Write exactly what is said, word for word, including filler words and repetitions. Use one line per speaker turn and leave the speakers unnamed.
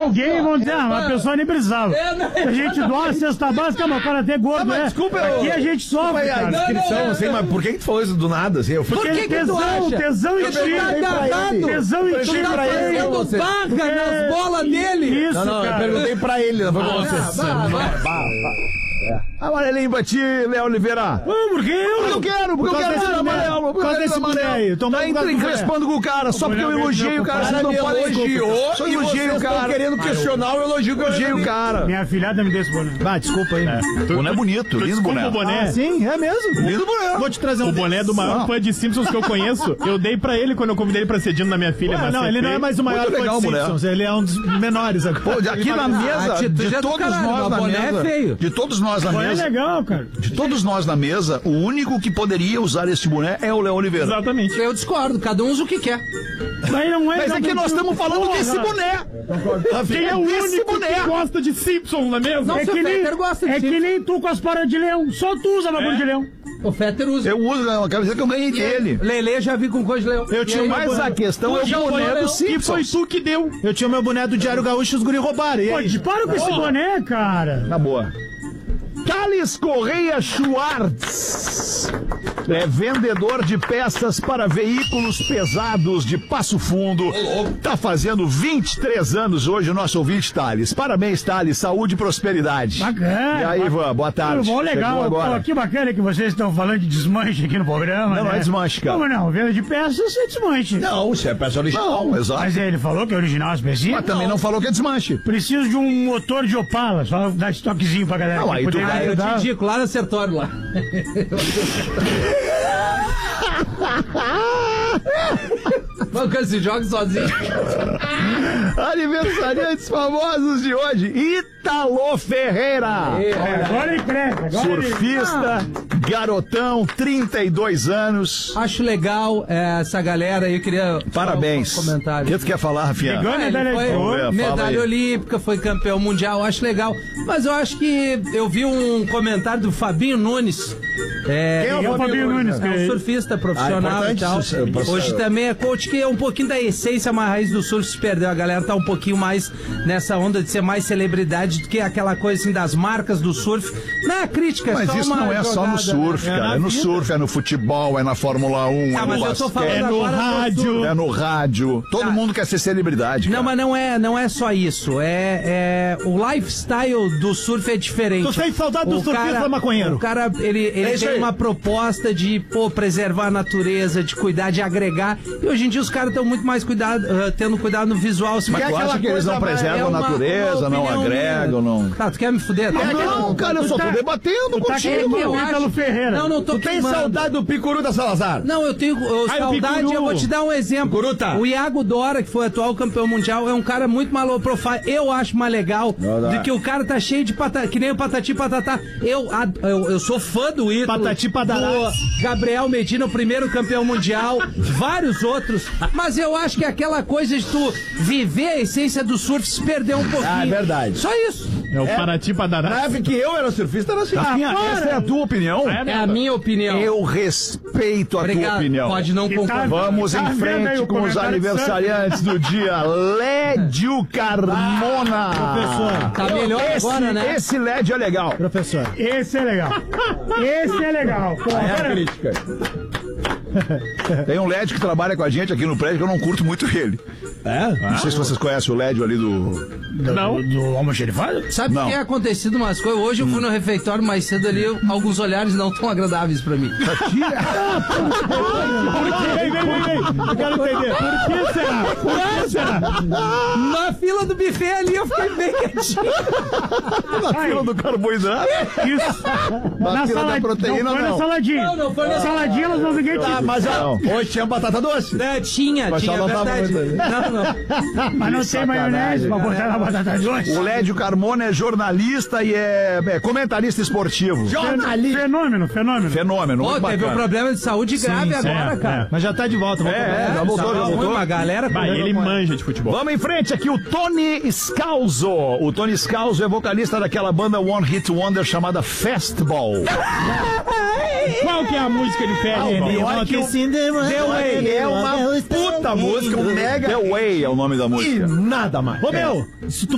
alguém vão dizer, ah, mas a pessoa nem precisava. A gente doa a cesta básica, mas o cara até gordo, é.
Desculpa,
aqui a gente sofre,
desculpa,
cara.
a descrição,
Não, não,
assim,
não.
mas por que que tu falou isso do nada, assim? Eu fui...
Por que que
tesão,
tu acha?
tesão e
Ele tá
tiro.
agarrado.
Tesão e
Tu
tiro
tá
pra ele.
fazendo
você.
vaga
Porque-
nas bolas dele.
Isso,
Não, não, eu
cara.
perguntei pra ele, não foi pra
Ah,
você.
vá, vá.
Amarelinho pra ti, Léo Oliveira.
Ah, por quê?
Porque eu quero, porque eu
causa
quero
desse
ser
boné.
amarelo.
Por causa desse boné aí. Tô
Tá
mal por causa do
encrespando com o cara, só porque eu
boné
elogiei
mesmo,
o cara.
cara
Vocês não
me
podem...
elogiou
Só
e
elogiei
vocês
o
estão
cara.
querendo questionar o elogio que eu
Elogiei o
dei.
cara.
Minha filhada me deu esse boné.
Ah, desculpa aí.
Tu,
Boné bonito, lindo
desculpa
boné.
o boné.
Ah, sim, é mesmo.
Lindo boné.
Vou te trazer um
O boné do maior
Não.
fã de Simpsons que eu conheço, eu dei pra ele quando eu convidei ele pra ser Dino na minha filha.
Ué,
mas
não,
C P.
ele não é mais o maior
Muito
fã
legal
de
o boné.
Simpsons, ele é um dos menores agora.
Pô, aqui na mesa,
atitude
de
é do
todos
caralho,
nós
mas
na
boné é
mesa,
feio.
de todos nós na
Boné é
mesa,
legal, cara.
de todos nós na mesa, o único que poderia usar esse boné é o Léo Oliveira.
Exatamente.
Eu discordo, cada um usa o que quer.
Mas não é.
Mas é que nós estamos falando
Porra.
desse boné.
Quem é o
Desse
único
boné.
que gosta de Simpsons na mesa?
Não,
É
seu
que, nem,
Fetter gosta de
é que
Simpsons.
nem tu com as paradas de leão. Só tu usa bagulho de leão.
O Fetter usa.
Eu uso a camiseta que eu ganhei dele.
Lele já vi com coisa de leão.
Eu tinha
E aí,
Mas a questão é o
já
boné
foi,
do
eu-
E foi
Simpsons.
tu que deu.
Eu tinha o meu boné do Diário Gaúcho e os guri roubaram. E
Pô,
aí?
para com esse boné, cara.
Na boa. Thales Correia Schwartz é vendedor de peças para veículos pesados de Passo Fundo. Tá fazendo vinte e três anos hoje o nosso ouvinte, Thales. Parabéns, Thales. Saúde e prosperidade.
Bacana.
E aí, Ivan, boa tarde.
Bom, legal.
Chegou agora.
Pô, que bacana que vocês estão falando de desmanche aqui no programa.
Não,
né?
não é desmanche, cara.
Como não? Venda de peças é desmanche.
Não, isso é peça original. Não, exato.
Mas ele falou que é original específico?
Mas também não falou que é desmanche.
Preciso de um motor de Opala, só dar estoquezinho pra galera.
Não, aí tu
poder
vai-
Ah, eu
ajudar.
te indico lá no Sertório lá. Vamos que se joga sozinho.
Aniversariantes famosos de hoje. Ítalo Ferreira.
É, agora ele cresce. Agora ele...
Surfista, garotão, trinta e dois anos.
Acho legal é, essa galera aí, eu queria
Parabéns.
um
O
comentário.
que tu quer falar, Rafinha?
Ganhou a
Ah, ele
medalha de
foi
ouro.
Fala aí.
medalha olímpica, foi campeão mundial, acho legal. Mas eu acho que eu vi um comentário do Fabinho Nunes. É,
Quem é o Fabinho Nunes?
É um surfista profissional
Ah,
e tal.
importante isso,
Hoje também é coach, que é um pouquinho da essência, mas a raiz do surf se perdeu. A galera tá um pouquinho mais nessa onda de ser mais celebridade do que aquela coisa assim das marcas do surf. Não é crítica, é
Mas
só
isso
uma
não é só no
jogada,
surf,
né?
cara. É no
vida.
surf, é no futebol, é na Fórmula um,
Ah,
é
mas
no
eu tô falando
basquete,
é no
agora do
rádio.
surf.
é no rádio. Todo
Tá.
mundo quer ser celebridade,
Não,
cara.
mas não é, não é só isso. É, é o lifestyle do surf é diferente.
Tu sente saudade do
O
surfista
cara-
maconheiro.
O cara, ele, ele
isso
tem
aí.
uma proposta de, pô, preservar a natureza, de cuidar, de agregar. E hoje em dia os caras estão muito mais cuidado, ah, tendo cuidado no visual. Assim,
Mas
que é
tu
aquela
acha que eles
coisa
não
mais-
preservam
é
a
uma-
natureza,
uma
não
opinião
agregam,
minha.
não...
Tá, tu quer me fuder?
Não,
Tá,
não, cara, eu só tô
tá-
debatendo
tu tá
contigo.
querendo
eu
o
acho-
Ítalo Ferreira.
Não, não tô
Tu tem
queimando.
saudade do Picuru da Salazar?
Não, eu tenho eu,
Ai, o
saudade,
Picuru.
eu vou te dar um exemplo.
Picuru tá.
O Iago Dora, que foi atual campeão mundial, é um cara muito mais low profile. Eu acho mais legal
Não dá.
do que o cara tá cheio de patata, que nem o Patati Patatá. Eu, ad- eu, eu sou fã do Ítalo.
Patati Padará.
Do Gabriel Medina, o primeiro campeão mundial. Vários outros. Mas eu acho que aquela coisa de tu viver a essência do surf se perder um pouquinho.
Ah, é verdade.
Só isso.
É o Paraty Padará.
Na época que eu era surfista, era assim. Rafinha, essa é a tua opinião?
É a minha opinião.
Eu respeito a tua
Obrigado.
opinião.
Pode não
Que
concordar.
tá-
Vamos
Tá
em
vendo aí
frente
o
com os
comentário de
aniversariantes do dia. Lédio Carmona.
Professor.
Tá melhor
esse,
agora, né?
Esse Lédio é legal.
Professor.
Esse é legal. Esse é legal. Pô, cara,
crítica. Tem um Lédio que trabalha com a gente aqui no prédio que eu não curto muito ele.
É?
Não sei se vocês conhecem o Lédio ali do...
Não.
do, do almoxerifado?
Sabe
Não.
que é acontecido umas coisas? Hoje eu fui no refeitório mais cedo ali, alguns olhares não tão agradáveis pra mim.
Vem, vem, vem, vem. Eu quero entender. Por que será? Por que será?
Na fila do buffet ali eu fiquei bem quietinho.
Na fila do carboidrato.
Isso.
Na fila da
salad-
proteína,
não. Foi
não.
na saladinha.
Não, não foi na
saladinha, elas não ninguém
Ah, mas ó, hoje tinha batata doce.
É, tinha,
Mas
tinha,
só não tava
verdade.
muito ali.
Não, não.
Mas não tem maionese pra botar na batata doce.
O Lédio Carmona é jornalista e é, é comentarista esportivo.
Fenômeno, fenômeno.
Fenômeno,
Pô,
muito
teve um
bacana.
problema de saúde grave
sim,
agora,
é,
cara.
é.
Mas já tá de volta. Vamos
É,
comer.
é, já voltou,
Tava
já
ruim,
voltou.
uma galera.
Vai, ele manja de futebol.
Vamos em frente aqui, o Tony Scalzo. O Tony Scalzo é vocalista daquela banda One Hit Wonder chamada Fastball.
Qual que é a música de festa?
Olha que o The Way é uma puta música, um mega... The Way é o nome da música.
Nada mais. Ô, meu, se tu